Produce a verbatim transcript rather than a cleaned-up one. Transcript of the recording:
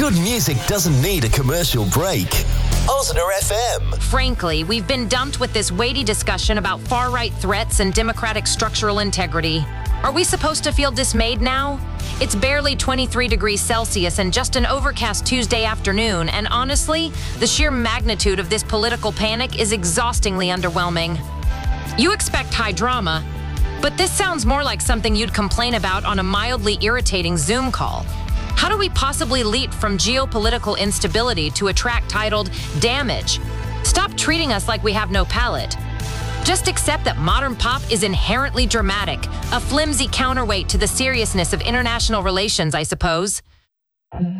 Good music doesn't need a commercial break. Ozner F M. Frankly, we've been dumped with this weighty discussion about far-right threats and democratic structural integrity. Are we supposed to feel dismayed now? It's barely twenty-three degrees Celsius and just an overcast Tuesday afternoon, and honestly, the sheer magnitude of this political panic is exhaustingly underwhelming. You expect high drama, but this sounds more like something you'd complain about on a mildly irritating Zoom call. How do we possibly leap from geopolitical instability to a track titled Damage? Stop treating us like we have no palate. Just accept that modern pop is inherently dramatic, a flimsy counterweight to the seriousness of international relations, I suppose.